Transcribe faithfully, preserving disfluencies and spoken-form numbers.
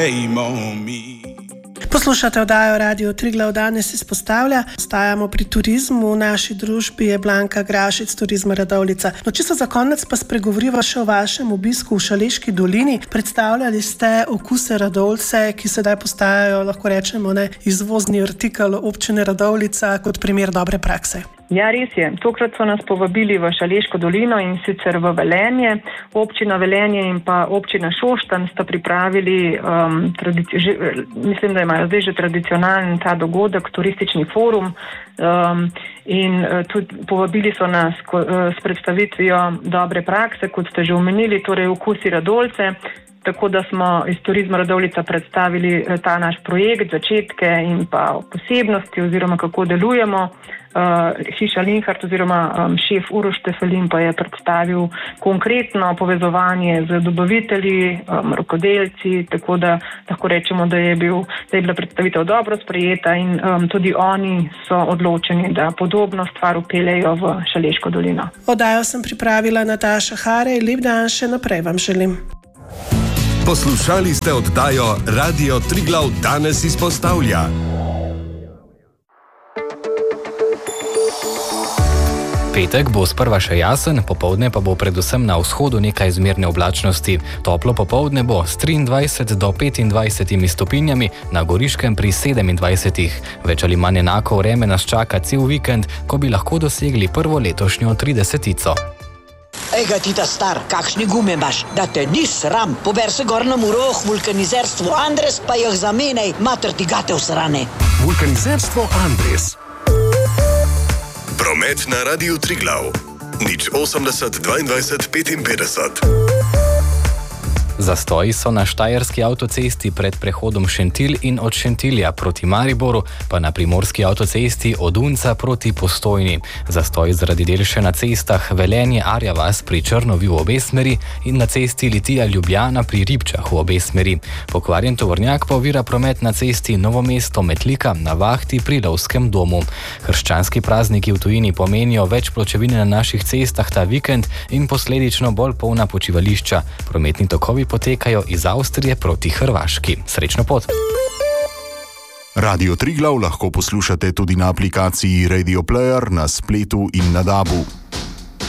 Poslušate oddajo Radio Triglav, danes izpostavlja. Ostajamo pri turizmu. V naši družbi je Blanka Grašic, Turizma Radovljica. No, čisto za konec pa spregovoriva še o vašem obisku v Šaleški dolini. Predstavljali ste okuse Radovljice, ki sedaj postajajo, lahko rečemo, ne, izvozni artikel občine Radovljica kot primer dobre prakse. Ja, res je. Tokrat so nas povabili v Šaleško dolino in sicer v Velenje. Občina Velenje in pa občina Šoštanj sta pripravili, um, tradici- že, mislim, da imajo zdaj že tradicionalen ta dogodek, turistični forum, um, in uh, tudi povabili so nas ko, uh, s predstavitvijo dobre prakse, kot ste že omenili, torej okusi Radovljice. Tako da smo iz Turizma Radovljica predstavili ta naš projekt, začetke in pa posebnosti oziroma kako delujemo. Uh, Hiša Linhart oziroma um, šef Uroš Štefelin pa je predstavil konkretno povezovanje z dobavitelji, um, rokodelci, tako da lahko rečemo, da je, bil, da je bila predstavitev dobro sprejeta in um, tudi oni so odločeni, da podobno stvar upeljejo v Šaleško dolino. Oddajo sem pripravila Nataša Harej, lep dan še naprej vam želim. Poslušali ste oddajo Radio Triglav danes izpostavlja. Petek bo sprva še jasen, popoldne pa bo predvsem na vzhodu nekaj zmerne oblačnosti. Toplo popoldne bo s triindvajset do petindvajset stopinjami, na Goriškem pri sedemindvajsetih. Več ali manj enako vreme nas čaka cel vikend, ko bi lahko dosegli prvo letošnjo tridesetico. Ega ti ta star, kakšni gume imaš, da te ni sram. Pober se gor na Muroh, vulkanizerstvo Andres, pa jih zamenej, mater ti gate usrane. Vulkanizerstvo Andres. Promet na Radiu Triglav. Nič osemdeset dvaindvajset petinpetdeset. Zastoji so na štajerski avtocesti pred prehodom Šentilj in od Šentilja proti Mariboru, pa na primorski avtocesti od Unca proti Postojni. Zastoj zaradi del še na cestah Velenje Arja vas pri Črnovi v obe smeri in na cesti Litija Ljubljana pri Ribčah v obe smeri. Pokvarjen tovornjak pa ovira promet na cesti Novo mesto Metlika na vahti pri Lovskem domu. Krščanski prazniki v tujini pomenijo več pločevine na naših cestah ta vikend in posledično bolj polna počivališča. Prometni tokovi potekajo iz Avstrije proti Hrvaški. Srečno pot! Radio Triglav lahko poslušate tudi na aplikaciji Radio Player, na spletu in na dabu.